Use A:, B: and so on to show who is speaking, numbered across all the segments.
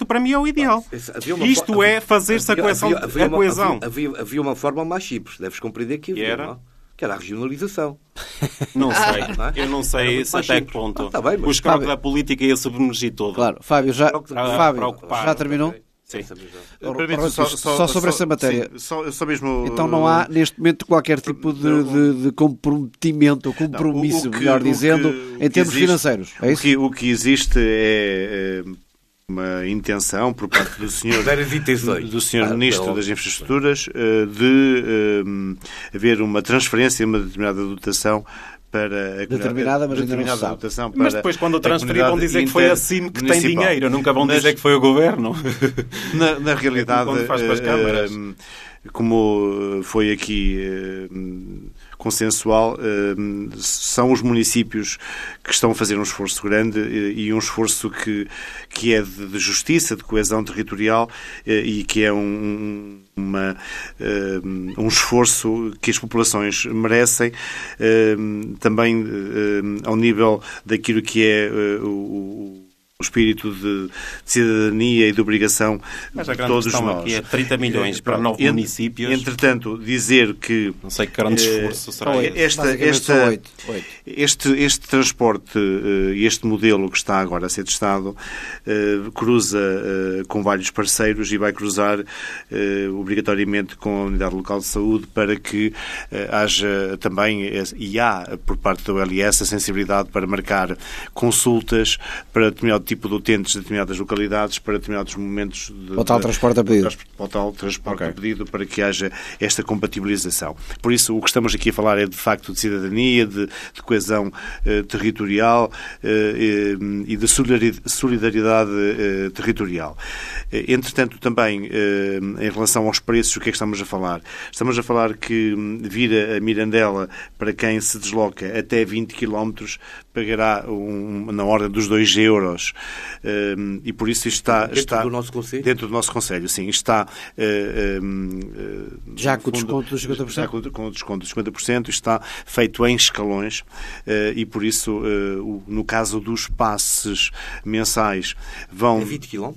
A: para mim é o ideal. Isto é fazer-se a coesão.
B: Havia uma forma mais simples, deves compreender que havia, não? Que era a regionalização.
A: Não sei. Eu não sei até que ponto. O escroque da política ia submergir todo.
C: Claro. Fábio, já terminou?
A: Sim.
C: Só sobre essa matéria.
D: Só mesmo,
C: então não há, neste momento, qualquer tipo de comprometimento ou compromisso, melhor dizendo, em termos financeiros. É isso?
D: O que existe é uma intenção por parte do senhor Ministro das Infraestruturas de haver uma transferência, uma determinada dotação para a
C: determinada, mas ainda não se sabe.
A: Mas depois, quando o transferir, vão dizer que foi a CIM que tem dinheiro, nunca vão dizer que foi o Governo.
D: Na realidade, como foi aqui consensual, são os municípios que estão a fazer um esforço grande e um esforço que é de justiça, de coesão territorial e que é um esforço que as populações merecem, também ao nível daquilo que é o espírito de cidadania e de obrigação
A: de
D: todos nós.
A: Aqui é 30 milhões para 9 municípios.
D: Entretanto, dizer que...
A: Não sei que grande esforço será
D: este transporte e este modelo que está agora a ser testado cruza com vários parceiros e vai cruzar obrigatoriamente com a Unidade Local de Saúde para que haja também, e há por parte da OLS, a sensibilidade para marcar consultas para determinado tipo de utentes de determinadas localidades para determinados momentos
C: o tal transporte a pedido.
D: O tal transporte a pedido para que haja esta compatibilização. Por isso, o que estamos aqui a falar é de facto de cidadania, de coesão territorial e de solidariedade territorial. Entretanto, também, em relação aos preços, o que é que estamos a falar? Estamos a falar que vir a Mirandela, para quem se desloca até 20 km, pagará na ordem dos 2 euros. E por isso está
B: do nosso concelho?
D: Dentro do nosso concelho, sim. Está
C: já com o desconto dos 50%?
D: Já com o desconto dos 50%, está feito em escalões e por isso, no caso dos passes mensais, vão...
B: É 20 km?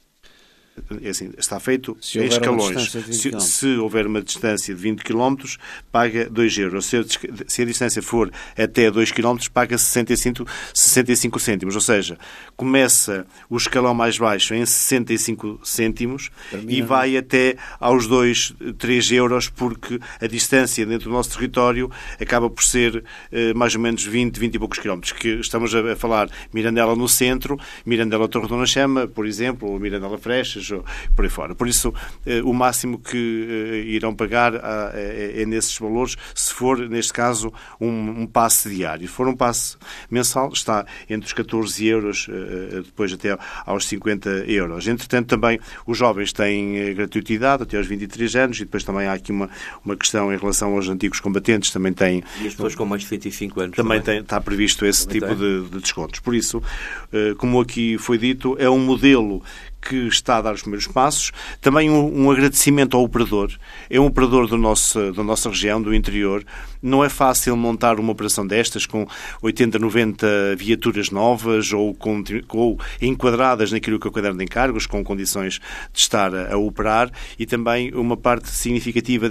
D: É assim, está feito em escalões. Se houver uma distância de 20 km, paga 2 euros. Se a distância for até 2 km, paga 65 cêntimos. Ou seja, começa o escalão mais baixo em 65 cêntimos e vai até aos 2, 3 euros, porque a distância dentro do nosso território acaba por ser mais ou menos 20 e poucos quilómetros. Que estamos a falar Mirandela no centro, Mirandela Torre Dona Chama, por exemplo, ou Mirandela Freixas, por aí fora. Por isso, o máximo que irão pagar é nesses valores, se for, neste caso, um passe diário. Se for um passe mensal, está entre os 14 euros, depois até aos 50 euros. Entretanto, também os jovens têm gratuitidade até aos 23 anos e depois também há aqui uma questão em relação aos antigos combatentes, também têm...
B: E as pessoas com mais de 25 anos
D: também está previsto esse tipo de descontos. Por isso, como aqui foi dito, é um modelo que está a dar os primeiros passos. Também um agradecimento ao operador. É um operador da nossa região, do interior. Não é fácil montar uma operação destas com 80, 90 viaturas novas ou enquadradas naquilo que é o caderno de encargos, com condições de estar a operar, e também uma parte significativa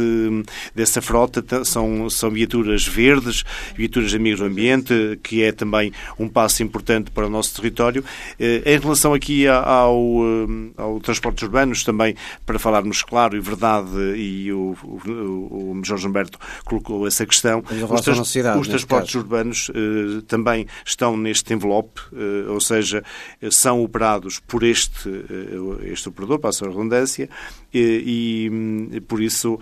D: dessa frota são viaturas verdes, viaturas amigos do ambiente, que é também um passo importante para o nosso território. Em relação aqui ao transportes urbanos, também para falarmos claro e verdade, e o Jorge Humberto colocou essa questão, os transportes urbanos também estão neste envelope, ou seja, são operados por este operador, passa a redundância, e por isso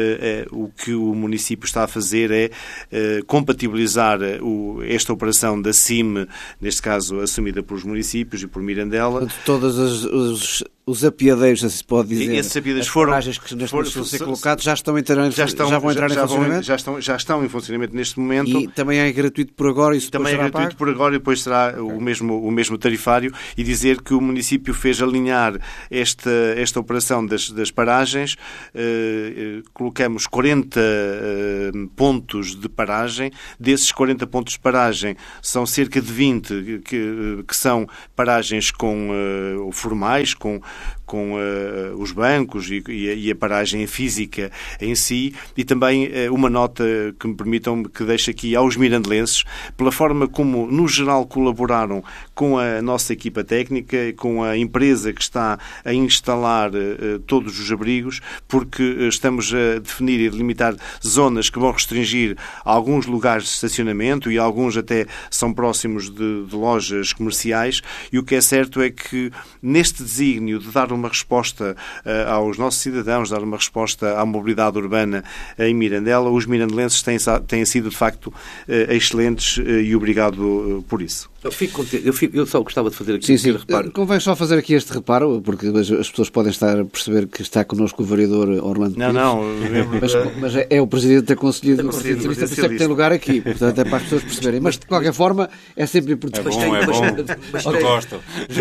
D: o que o município está a fazer é compatibilizar esta operação da CIM, neste caso assumida pelos municípios e por Mirandela.
C: Todas Os apiadeiros, se pode dizer,
D: esses apiadeiros
C: as paragens que neste momento estão a ser colocados já vão entrar em funcionamento?
D: Já estão em funcionamento neste momento.
C: E também é gratuito por agora? Isso
D: também é gratuito por agora e depois será o mesmo tarifário. E dizer que o município fez alinhar esta operação das paragens. Colocamos 40 pontos de paragem. Desses 40 pontos de paragem são cerca de 20 que são paragens formais, com os bancos e a paragem física em si, e também uma nota que me permitam que deixe aqui aos mirandelenses, pela forma como no geral colaboraram com a nossa equipa técnica, com a empresa que está a instalar todos os abrigos, porque estamos a definir e delimitar zonas que vão restringir alguns lugares de estacionamento e alguns até são próximos de lojas comerciais, e o que é certo é que neste desígnio de dar uma resposta aos nossos cidadãos, dar uma resposta à mobilidade urbana em Mirandela, os mirandelenses têm sido, de facto, excelentes e obrigado por isso.
B: Eu fico contente. Eu só gostava de fazer aqui
C: um reparo. Convém só fazer aqui este reparo, porque as pessoas podem estar a perceber que está connosco o vereador Orlando Pires. Mas é o Presidente da Conselhia do Partido Socialista, por isso é que tem lugar aqui. Portanto, é para as pessoas perceberem. Mas, de qualquer forma, é sempre importante.
A: É bom. Eu gosto.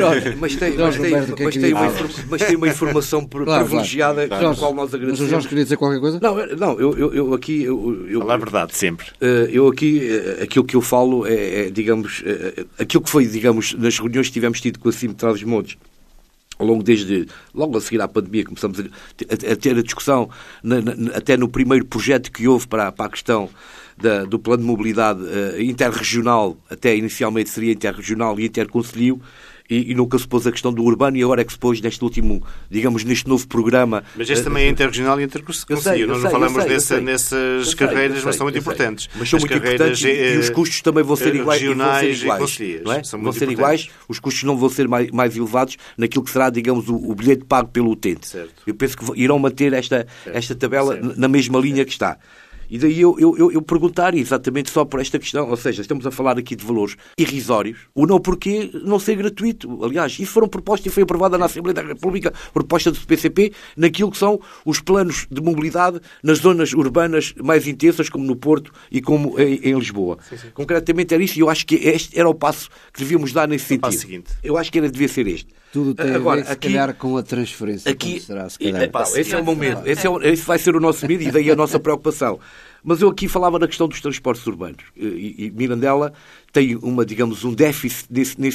B: Mas tem uma informação privilegiada com a qual nós agradecemos.
C: Mas o Jorge queria dizer qualquer coisa?
B: Não, eu aqui...
D: Falar a verdade, sempre.
B: Eu aqui, aquilo que eu falo digamos... aquilo que foi, digamos, nas reuniões que tivemos tido com a CIM de Trás-os-Montes, logo a seguir à pandemia, começamos a ter a discussão, até no primeiro projeto que houve para a questão do plano de mobilidade interregional, até inicialmente seria interregional e interconcelhio, e nunca se pôs a questão do urbano, e agora é que se pôs neste último, digamos, neste novo programa.
D: Mas este também é interregional e interconcelho. Nós não falamos nessas carreiras, mas são muito importantes.
B: Mas são muito importantes e os custos também vão ser iguais.
D: Regionais e
B: não é? Vão ser iguais, os custos não vão ser mais elevados naquilo que será, digamos, o bilhete pago pelo utente.
D: Certo.
B: Eu penso que irão manter esta tabela na mesma linha que está. E daí eu perguntar exatamente só por esta questão, ou seja, estamos a falar aqui de valores irrisórios, ou não, porque não ser gratuito. Aliás, isso foram propostas e foi aprovada na Assembleia da República, proposta do PCP, naquilo que são os planos de mobilidade nas zonas urbanas mais intensas, como no Porto e como em Lisboa. Sim. Concretamente era isso, e eu acho que este era o passo que devíamos dar nesse sentido.
D: Seguinte.
B: Eu acho que devia ser este.
C: Tudo tem agora, a ver, se calhar, com a transferência.
B: Aqui,
C: será, se calhar.
B: Esse é o meu medo. Esse vai ser o nosso medo e daí a nossa preocupação. Mas eu aqui falava na questão dos transportes urbanos. E Mirandela tem um déficit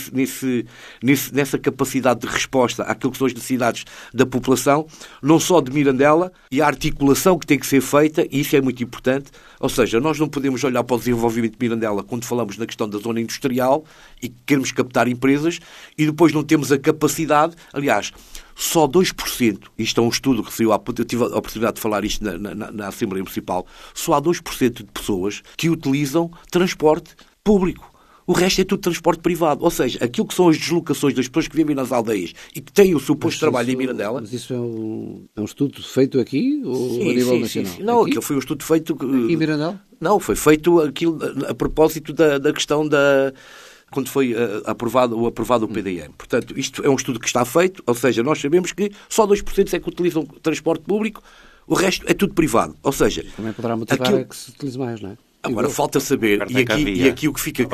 B: nessa capacidade de resposta àquilo que são as necessidades da população, não só de Mirandela, e a articulação que tem que ser feita, e isso é muito importante. Ou seja, nós não podemos olhar para o desenvolvimento de Mirandela quando falamos na questão da zona industrial e queremos captar empresas e depois não temos a capacidade. Aliás, só 2%, isto é um estudo que saiu, eu tive a oportunidade de falar isto na Assembleia Municipal, só há 2% de pessoas que utilizam transporte público. O resto é tudo transporte privado. Ou seja, aquilo que são as deslocações das pessoas que vivem nas aldeias e que têm o seu posto de trabalho em Mirandela...
C: Mas isso é um estudo feito aqui ou a nível nacional?
B: Sim. Não, aquilo foi um estudo feito...
C: Aqui em Mirandela?
B: Não, foi feito aquilo a propósito da questão quando foi aprovado o PDM. Portanto, isto é um estudo que está feito, ou seja, nós sabemos que só 2% é que utilizam transporte público, o resto é tudo privado. Ou seja...
C: Também poderá motivar que se utilize mais, não é?
B: Agora falta saber, e aqui o que fica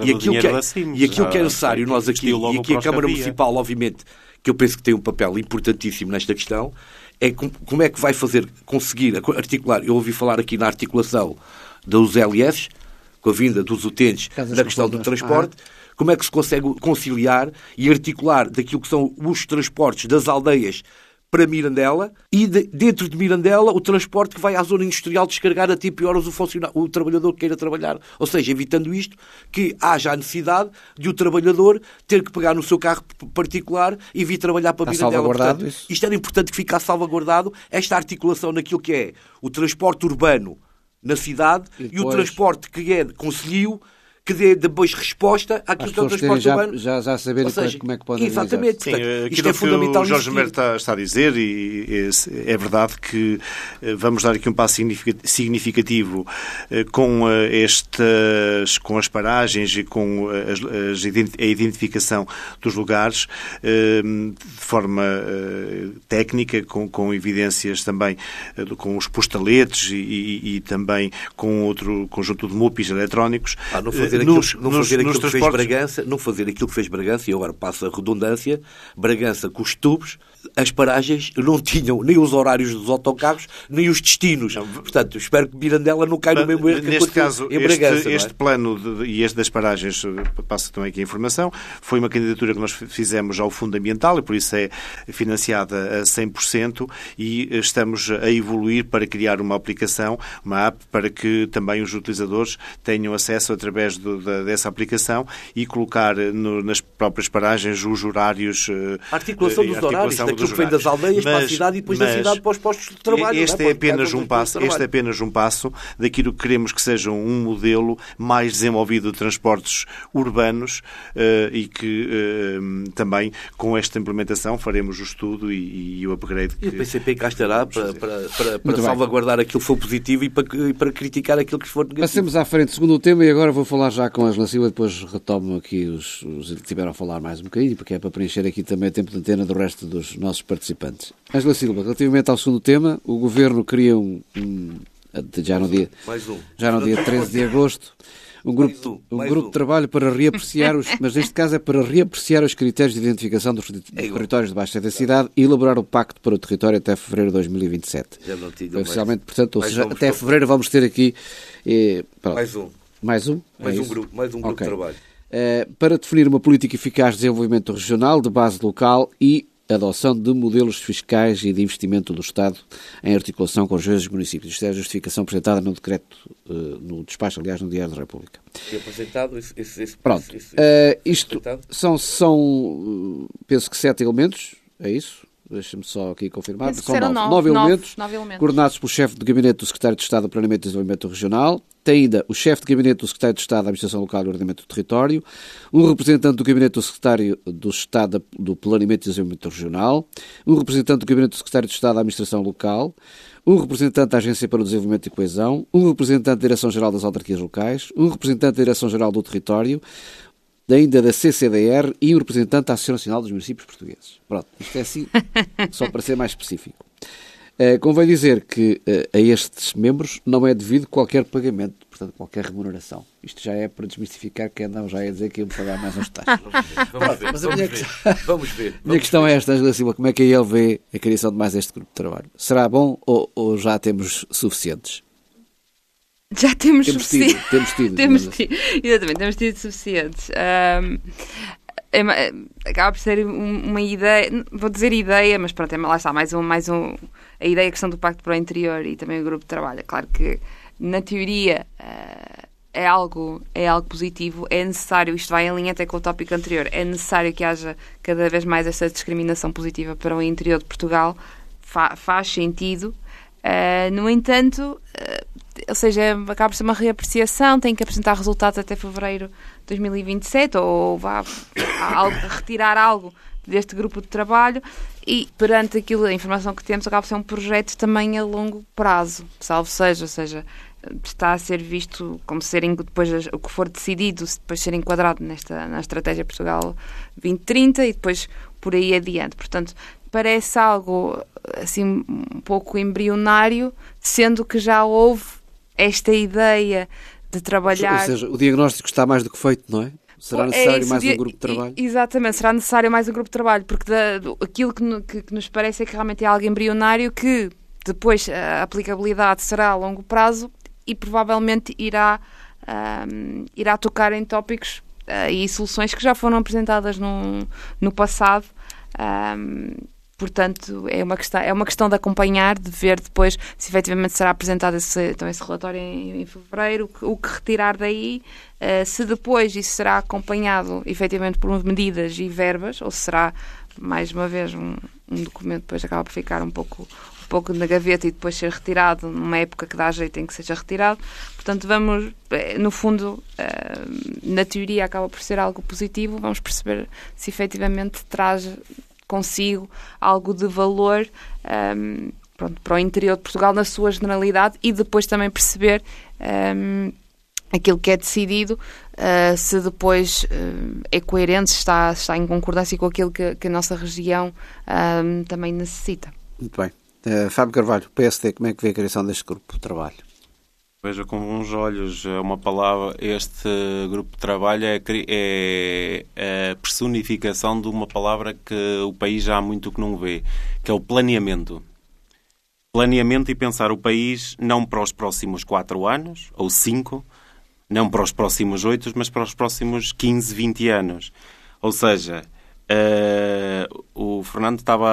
B: e aquilo que é necessário nós aqui, e aqui a Câmara Municipal, obviamente, que eu penso que tem um papel importantíssimo nesta questão, é como é que vai conseguir articular. Eu ouvi falar aqui na articulação dos LS, com a vinda dos utentes na questão do transporte, como é que se consegue conciliar e articular daquilo que são os transportes das aldeias para Mirandela e dentro de Mirandela o transporte que vai à zona industrial descargar a tipo horas o trabalhador que queira trabalhar. Ou seja, evitando isto, que haja a necessidade de o trabalhador ter que pegar no seu carro particular e vir trabalhar para Mirandela. Portanto, isto era importante que ficasse salvaguardado, esta articulação naquilo que é o transporte urbano na cidade e o transporte que é de concelho, que dê depois resposta àquilo que é o transporte urbano.
C: Já saberem como é que podem
B: exatamente.
D: Sim, isto é fundamental. O Jorge Mer está a dizer, e é verdade que vamos dar aqui um passo significativo com as paragens e com a identificação dos lugares de forma técnica, com evidências também com os postaletes e também com outro conjunto de MUPIs eletrónicos.
B: Não fazer aquilo que fez Bragança, e agora passa a redundância, Bragança com os tubos, as paragens não tinham nem os horários dos autocarros, nem os destinos. Portanto, espero que Mirandela não caia no mesmo erro que
D: neste caso,
B: em Bragança.
D: Este plano e este das paragens, passa também aqui a informação, foi uma candidatura que nós fizemos ao Fundo Ambiental e por isso é financiada a 100% e estamos a evoluir para criar uma aplicação, uma app, para que também os utilizadores tenham acesso através dessa aplicação e colocar nas próprias paragens os horários.
B: A articulação dos horários, daquilo que vem das aldeias para a cidade e depois da cidade para os postos de trabalho.
D: Este é apenas um passo daquilo que queremos que seja um modelo mais desenvolvido de transportes urbanos e que também com esta implementação faremos o estudo e o upgrade.
B: E o PCP cá estará para salvaguardar aquilo que for positivo e para criticar aquilo que for negativo.
C: Passemos à frente, segundo tema, e agora vou falar já com a Angela Silva, depois retomo aqui os que tiveram a falar mais um bocadinho, porque é para preencher aqui também o tempo de antena do resto dos nossos participantes. Angela Silva, relativamente ao segundo tema, o Governo cria já no dia 13 de agosto, um grupo de trabalho para reapreciar mas neste caso é para reapreciar os critérios de identificação dos territórios de baixa densidade e elaborar o pacto para o território até fevereiro de 2027. Oficialmente, portanto, até fevereiro vamos ter aqui mais um
B: grupo de trabalho.
C: Para definir uma política eficaz de desenvolvimento regional, de base local e adoção de modelos fiscais e de investimento do Estado em articulação com os municípios. Isto é a justificação apresentada no decreto, no despacho, aliás, no Diário da República.
B: E apresentado
C: Pronto. Isto são, penso que 7 elementos, é isso? Deixa-me só aqui confirmar. São 9 elementos, coordenados pelo chefe de gabinete do Secretário de Estado do Planeamento e Desenvolvimento Regional. Tem ainda o chefe de gabinete do Secretário de Estado da Administração Local e Ordenamento do Território, um representante do gabinete do Secretário do Estado do Planeamento e Desenvolvimento Regional, um representante do gabinete do Secretário de Estado da Administração Local, um representante da Agência para o Desenvolvimento e Coesão, um representante da Direção-Geral das Autarquias Locais, um representante da Direção-Geral do Território, ainda da CCDR e um representante da Associação Nacional dos Municípios Portugueses. Pronto, isto é assim, só para ser mais específico. Convém dizer que a estes membros não é devido qualquer pagamento, portanto, qualquer remuneração. Isto já é para desmistificar quem andam já a dizer que iam pagar mais uns taxas.
B: Vamos ver.
C: A minha questão é esta, Angela Silva, como é que a ele vê a criação de mais este grupo de trabalho? Será bom ou já temos suficientes?
E: Já temos suficientes.
C: Exatamente,
E: temos tido suficientes. Acaba por ser uma ideia, vou dizer ideia, mas pronto, lá está, mais um, a ideia, a questão do Pacto para o Interior e também o grupo de trabalho. É claro que, na teoria, é algo positivo, é necessário, isto vai em linha até com o tópico anterior, é necessário que haja cada vez mais esta discriminação positiva para o interior de Portugal, faz sentido. No entanto, ou seja, acaba por ser uma reapreciação, tem que apresentar resultados até fevereiro de 2027 ou retirar algo deste grupo de trabalho e perante a informação que temos acaba por ser um projeto também a longo prazo, salvo seja, ou seja, está a ser visto como serem depois o que for decidido, depois ser enquadrado na estratégia Portugal 2030 e depois por aí adiante. Portanto, parece algo assim um pouco embrionário, sendo que já houve esta ideia de trabalhar...
C: Ou seja, o diagnóstico está mais do que feito, não é? Será necessário mais um grupo de trabalho?
E: Exatamente, será necessário mais um grupo de trabalho, porque aquilo que nos parece é que realmente é algo embrionário que depois a aplicabilidade será a longo prazo e provavelmente irá tocar em tópicos e soluções que já foram apresentadas no passado. Portanto, é uma questão de acompanhar, de ver depois se efetivamente será apresentado esse relatório em fevereiro, o que retirar daí, se depois isso será acompanhado efetivamente por medidas e verbas, ou se será, mais uma vez, um documento que depois acaba por ficar um pouco pouco na gaveta e depois ser retirado numa época que dá jeito em que seja retirado. Portanto, vamos, no fundo, na teoria acaba por ser algo positivo, vamos perceber se efetivamente traz consigo algo de valor para o interior de Portugal na sua generalidade, e depois também perceber aquilo que é decidido, se depois é coerente, está em concordância com aquilo que a nossa região também necessita.
C: Muito bem. Fábio Carvalho, PSD, como é que vê a criação deste grupo de trabalho?
A: Veja com bons olhos uma palavra. Este grupo de trabalho é a personificação de uma palavra que o país já há muito que não vê, que é o planeamento. Planeamento e pensar o país não para os próximos 4 anos, ou 5, não para os próximos 8, mas para os próximos 15, 20 anos. Ou seja, o Fernando estava